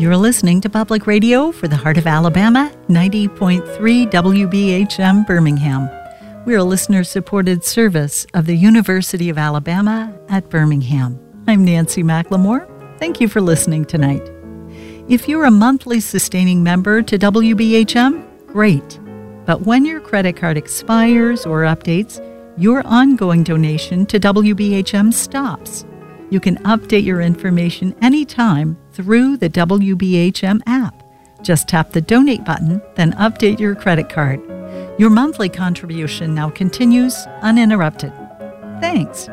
You're listening to Public Radio for the Heart of Alabama, 90.3 WBHM Birmingham. We're a listener-supported service of the University of Alabama at Birmingham. I'm Nancy McLemore. Thank you for listening tonight. If you're a monthly sustaining member to WBHM, great. But when your credit card expires or updates, your ongoing donation to WBHM stops. You can update your information anytime through the WBHM app. Just tap the donate button, then update your credit card. Your monthly contribution now continues uninterrupted. Thanks.